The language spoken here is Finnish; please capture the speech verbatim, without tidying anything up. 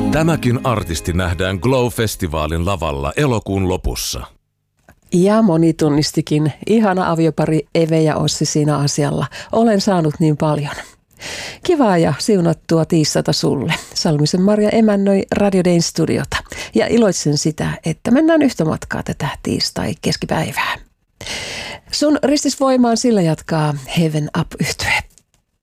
Tämäkin artisti nähdään Glow-festivaalin lavalla elokuun lopussa. Ja moni tunnistikin. Ihana aviopari Eve ja Ossi siinä asialla. Olen saanut niin paljon. Kivaa ja siunattua tiistata sulle. Salmisen Marja emännöi Radio Dayn studiota. Ja iloitsen sitä, että mennään yhtä matkaa tätä tiistai-keskipäivää. Sun ristisvoimaan sillä jatkaa Heaven Up -yhtye.